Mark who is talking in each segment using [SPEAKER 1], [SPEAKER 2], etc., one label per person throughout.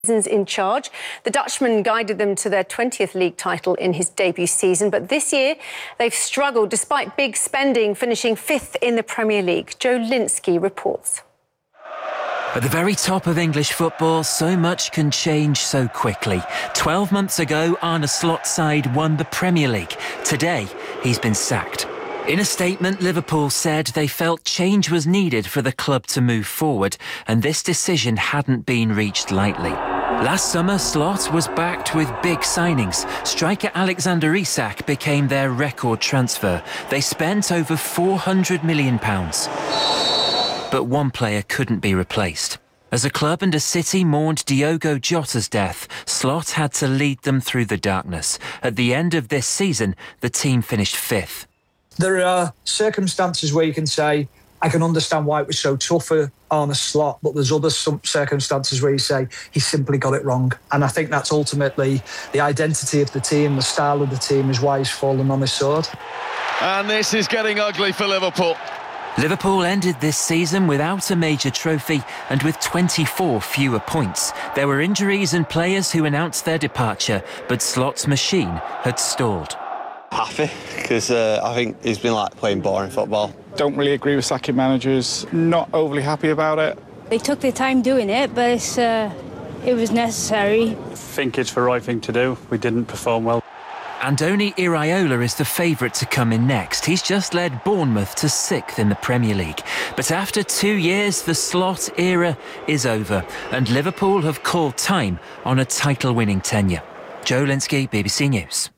[SPEAKER 1] In charge. The Dutchman guided them to their 20th league title in his debut season, but this year they've struggled despite big spending, finishing 5th in the Premier League. Joe Linsky reports.
[SPEAKER 2] At the very top of English football, so much can change so quickly. 12 months ago, Arne Slot's side won the Premier League. Today, he's been sacked. In a statement, Liverpool said they felt change was needed for the club to move forward, and this decision hadn't been reached lightly. Last summer, Slot was backed with big signings. Striker Alexander Isak became their record transfer. They spent over £400 million. But one player couldn't be replaced. As a club and a city mourned Diogo Jota's death, Slot had to lead them through the darkness. At the end of this season, the team finished 5th.
[SPEAKER 3] There are circumstances where you can say, I can understand why it was so tough for Arne Slot, but there's other circumstances where you say he simply got it wrong. And I think that's ultimately the identity of the team, the style of the team is why he's fallen on his sword.
[SPEAKER 4] And this is getting ugly for Liverpool.
[SPEAKER 2] Liverpool ended this season without a major trophy and with 24 fewer points. There were injuries and players who announced their departure, but Slot's machine had stalled.
[SPEAKER 5] Happy, because I think he's been playing boring football.
[SPEAKER 6] Don't really agree with sacking managers, not overly happy about it.
[SPEAKER 7] They took their time doing it, but it was necessary.
[SPEAKER 8] I think it's the right thing to do. We didn't perform well.
[SPEAKER 2] Andoni Iraola is the favourite to come in next. He's just led Bournemouth to 6th in the Premier League. But after 2 years, the Slot era is over, and Liverpool have called time on a title-winning tenure. Joe Linsky, BBC News.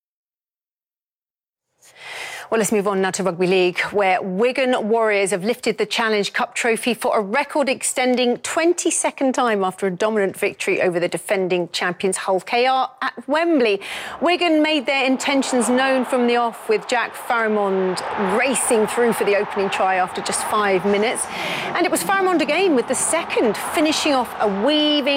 [SPEAKER 1] Well, let's move on now to Rugby League, where Wigan Warriors have lifted the Challenge Cup trophy for a record-extending 22nd time after a dominant victory over the defending champions Hull KR at Wembley. Wigan made their intentions known from the off, with Jack Faramond racing through for the opening try after just 5 minutes. And it was Faramond again with the second, finishing off a weaving